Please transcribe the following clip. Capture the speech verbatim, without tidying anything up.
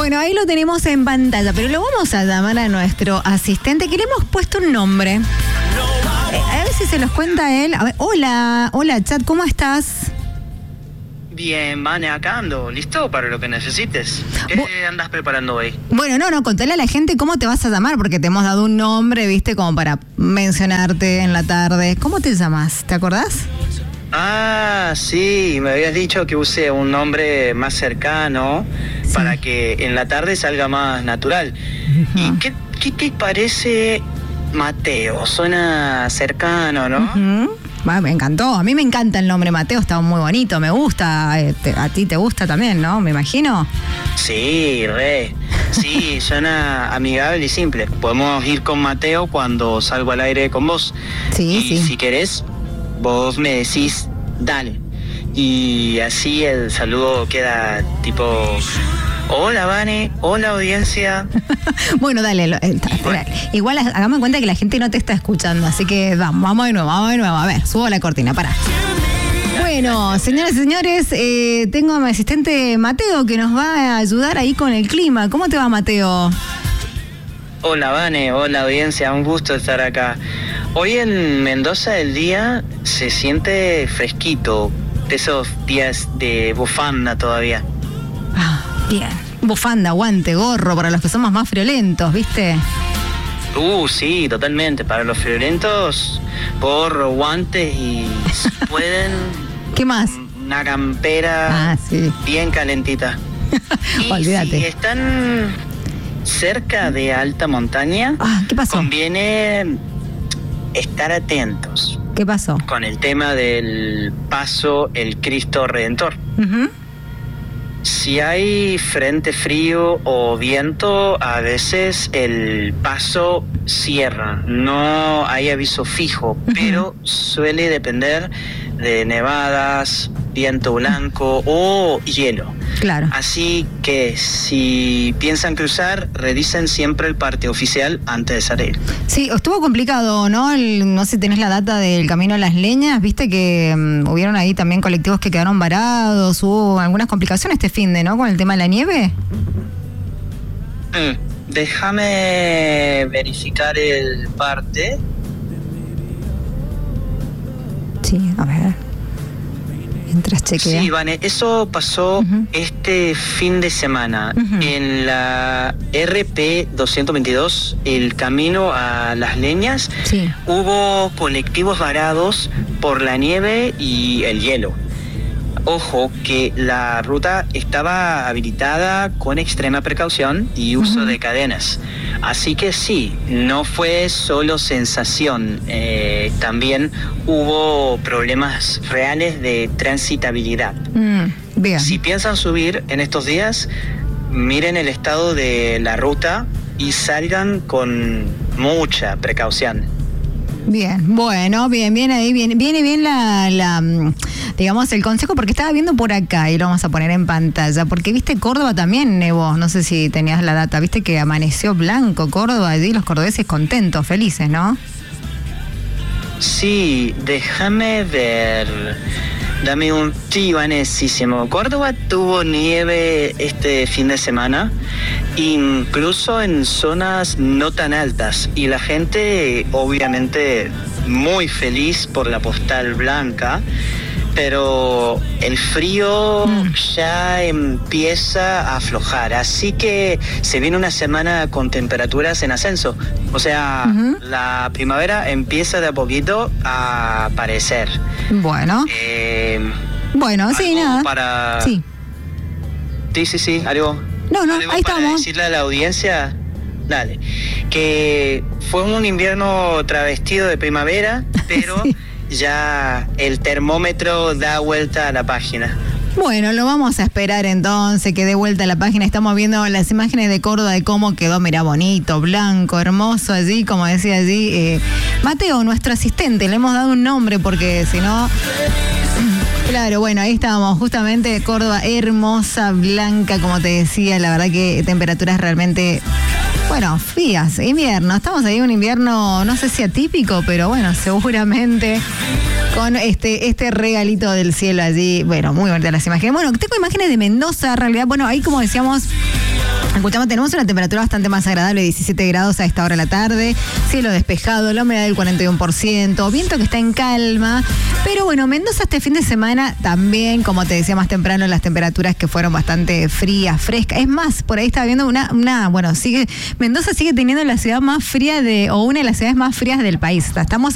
Bueno, ahí lo tenemos en pantalla, pero lo vamos a llamar a nuestro asistente, que le hemos puesto un nombre. Eh, a ver si se los cuenta él. A ver, hola, hola, chat, ¿cómo estás? Bien, Vane, acá ando, listo para lo que necesites. ¿Qué Bu- andas preparando hoy? Bueno, no, no, contale a la gente cómo te vas a llamar, porque te hemos dado un nombre, viste, como para mencionarte en la tarde. ¿Cómo te llamas? ¿Te acordás? Ah, sí, me habías dicho que use un nombre más cercano Sí. para que en la tarde salga más natural. ¿Y qué, qué te parece Mateo? Suena cercano, ¿no? Ujú. Va, me encantó, a mí me encanta el nombre Mateo, está muy bonito, me gusta, eh, te- a ti te gusta también, ¿no? Me imagino. Sí, re. Sí, suena amigable y simple. Podemos ir con Mateo cuando salgo al aire con vos. Sí, y sí. si querés, vos me decís, dale. Y así el saludo queda tipo, hola Vane, hola audiencia. Bueno, dale, lo- eh, ta- Bueno. igual ha- hagamos en cuenta que la gente no te está escuchando, así que vamos, vamos de nuevo, vamos de nuevo. A ver, subo la cortina, pará. Bueno, señoras y señores, eh, tengo a mi asistente Mateo que nos va a ayudar ahí con el clima. ¿Cómo te va, Mateo? Hola Vane, hola audiencia, un gusto estar acá. Hoy en Mendoza el día se siente fresquito, de esos días de bufanda todavía. Ah, bien. Bufanda, guante, gorro, para los que somos más friolentos, ¿viste? Uh, sí, totalmente. Para los violentos, gorro, guantes y si pueden, ¿Qué más? una campera Ah, sí. bien calentita. Y Olvídate. si están cerca de alta montaña, Ah, ¿qué pasó? conviene estar atentos ¿Qué pasó? con el tema del paso el Cristo Redentor. Ujú. Si hay frente frío o viento, a veces el paso cierra. No hay aviso fijo, Ujú. pero suele depender de nevadas, viento blanco o hielo. Claro. Así que si piensan cruzar, revisen siempre el parte oficial antes de salir. Sí, estuvo complicado, ¿no? El- no sé si tenés la data del Camino a las Leñas, viste que mm, hubieron ahí también colectivos que quedaron varados, hubo algunas complicaciones este finde, ¿no? Con el tema de la nieve. Mm, Déjame verificar el parte. Sí, a ver. Mientras chequea. Sí, Vane, eso pasó Ujú. este fin de semana. Ujú. En la R P doscientos veintidós, el camino a Las Leñas, Sí. hubo colectivos varados por la nieve y el hielo. Ojo que la ruta estaba habilitada con extrema precaución y uso Ujú. de cadenas. Así que sí, no fue solo sensación, eh, también hubo problemas reales de transitabilidad. Mm, bien. Si piensan subir en estos días, miren el estado de la ruta y salgan con mucha precaución. Bien, bueno, bien, bien ahí, bien, viene bien la, la, mm, digamos, el consejo, porque estaba viendo por acá y lo vamos a poner en pantalla, porque viste Córdoba también nevó, no sé si tenías la data, viste que amaneció blanco Córdoba allí, los cordobeses contentos, felices, ¿no? Sí, déjame ver. Dame un tibanesísimo. Córdoba tuvo nieve este fin de semana, incluso en zonas no tan altas. Y la gente, obviamente, muy feliz por la postal blanca. Pero el frío Mm. ya empieza a aflojar, así que se viene una semana con temperaturas en ascenso. O sea, Ujú. la primavera empieza de a poquito a aparecer. Bueno, Eh, bueno, sí, algo nada. para... Sí. Sí, sí, sí, algo. No, no, algo ahí para estamos. decirle a la audiencia, dale, que fue un invierno travestido de primavera, pero Sí. ya el termómetro da vuelta a la página. Bueno, lo vamos a esperar entonces, que dé vuelta a la página. Estamos viendo las imágenes de Córdoba, de cómo quedó, mira, bonito, blanco, hermoso allí, como decía allí. Eh, Mateo, nuestro asistente, le hemos dado un nombre porque si no... Claro, bueno, ahí estábamos, justamente Córdoba, hermosa, blanca, como te decía, la verdad que temperaturas realmente, bueno, frías, invierno, estamos ahí en un invierno, no sé si atípico, pero bueno, seguramente con este este regalito del cielo allí, bueno, muy bonitas las imágenes. Bueno, tengo imágenes de Mendoza, en realidad, bueno, ahí como decíamos, Escuchamos, tenemos una temperatura bastante más agradable, diecisiete grados a esta hora de la tarde, cielo despejado, la humedad del cuarenta y uno por ciento, viento que está en calma. Pero bueno, Mendoza este fin de semana también, como te decía más temprano, las temperaturas que fueron bastante frías, frescas. Es más, por ahí estaba viendo una, una bueno, sigue, Mendoza sigue teniendo la ciudad más fría de, o una de las ciudades más frías del país. Estamos